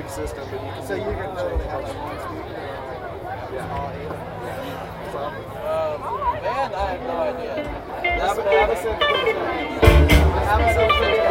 big system, but you can. So you're going to totally have one speaker? Yeah. All 8 of them? Man, I have no idea. I haven't said